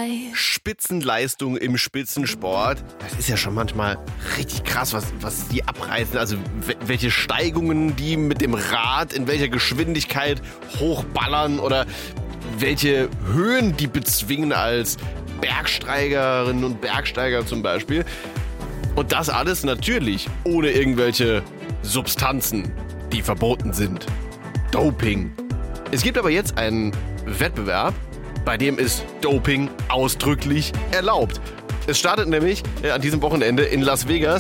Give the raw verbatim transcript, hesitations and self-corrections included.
Spitzenleistung im Spitzensport. Das ist ja schon manchmal richtig krass, was, was die abreißen. Also welche Steigungen die mit dem Rad in welcher Geschwindigkeit hochballern oder welche Höhen die bezwingen als Bergsteigerinnen und Bergsteiger zum Beispiel. Und das alles natürlich ohne irgendwelche Substanzen, die verboten sind. Doping. Es gibt aber jetzt einen Wettbewerb, bei dem ist Doping ausdrücklich erlaubt. Es startet nämlich äh, an diesem Wochenende in Las Vegas